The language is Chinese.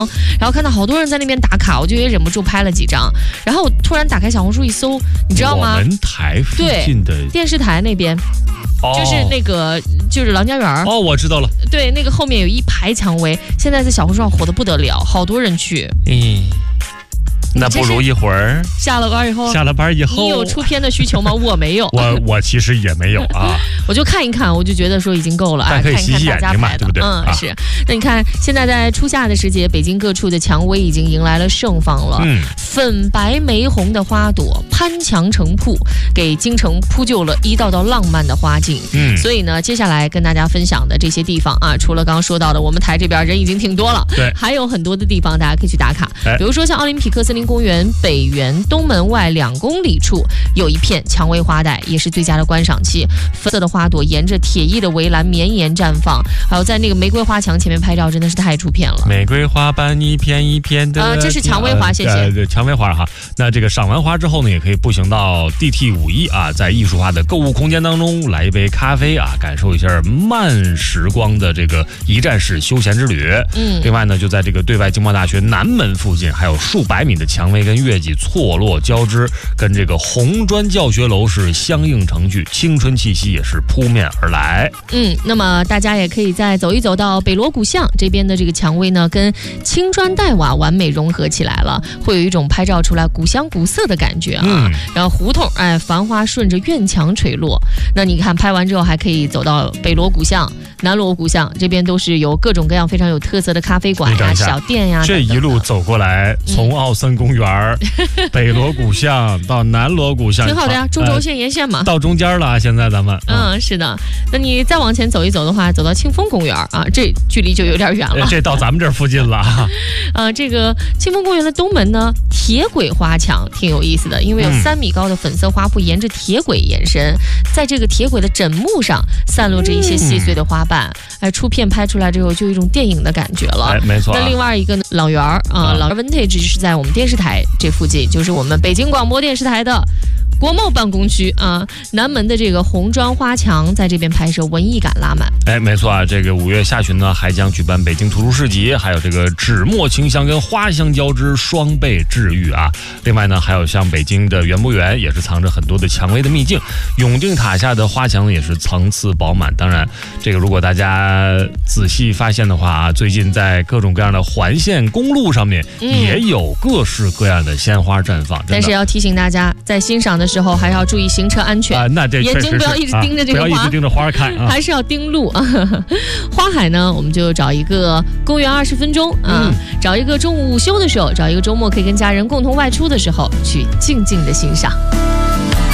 然后看到好多人在那边打卡，我就也忍不住拍了几张。然后我突然打开小红书一搜，你知道吗？ 我们台附近的电视台那边，就是那个就是郎家园哦，我知道了。 对，那个后面有一排蔷薇，现在在小红书上火得不得了，好多人去。 那不如一会儿下了班以后，你有出片的需求吗？我没有， 我其实也没有啊。 我就看一看，我就觉得说已经够了， 但可以洗洗眼睛嘛，对不对？ 是。那你看，现在在初夏的时节，北京各处的蔷薇已经迎来了盛放了。粉白玫红的花朵攀墙成瀑，给京城铺就了一道道浪漫的花径。所以呢，接下来跟大家分享的这些地方啊，除了刚刚说到的，我们台这边人已经挺多了， 对， 还有很多的地方大家可以去打卡。比如说像奥林匹克森林公园北园东门外2公里处有一片蔷薇花带，也是最佳的观赏期。粉色的花朵沿着铁艺的围栏绵延绽放，还有在那个玫瑰花墙前面拍照，真的是太出片了。 玫瑰花瓣一片一片的， 这是蔷薇花，谢谢。 对，蔷薇花哈。那这个赏完花之后呢，也可以步行到 DT51啊，在艺术化的购物空间当中来一杯咖啡啊，感受一下慢时光的这个一站式休闲之旅。另外呢，就在这个对外经贸大学南门附近，还有数百米的蔷薇跟月季错落交织，跟这个红砖教学楼是相映成趣，青春气息也是扑面而来。 那么大家也可以再走一走到北锣鼓巷这边的这个蔷薇呢，跟青砖黛瓦完美融合起来了，会有一种拍照出来古香古色的感觉啊。然后胡同繁花顺着院墙垂落，那你看拍完之后还可以走到北锣鼓巷、南锣鼓巷这边，都是有各种各样非常有特色的咖啡馆呀、小店呀。 这一路走过来，从奥森公园、北锣鼓巷到南锣鼓巷， 挺好的呀，中轴线沿线嘛， 到中间了。现在咱们是的。那你再往前走一走的话，走到庆丰公园啊，这距离就有点远了。 这到咱们这儿附近了。 这个庆丰公园的东门呢，铁轨花墙挺有意思的，因为有3米高的粉色花圃沿着铁轨延伸，在这个铁轨的枕木上散落着一些细碎的花瓣，出片拍出来之后就有一种电影的感觉了。 没错。 那另外一个老园老园 Vintage 是在我们电视台这附近，就是我们北京广播电视台的国贸办公区啊，南门的这个红砖花墙在这边拍摄，文艺感拉满。 没错啊，这个5月下旬呢，还将举办北京图书市集，还有这个纸墨清香跟花香交织，双倍治愈啊。另外呢，还有像北京的园博园，也是藏着很多的蔷薇的秘境。永定塔下的花墙也是层次饱满。当然，这个如果大家仔细发现的话啊，最近在各种各样的环线公路上面，也有各式各样的鲜花绽放。 但是要提醒大家，在欣赏的时候还要注意行车安全那这眼睛不要一直盯着这个花， 不要一直盯着花看啊， 还是要盯路啊。花海呢，我们就找一个公园20分钟找一个中午午休的时候，找一个周末可以跟家人共同外出的时候，去静静的欣赏。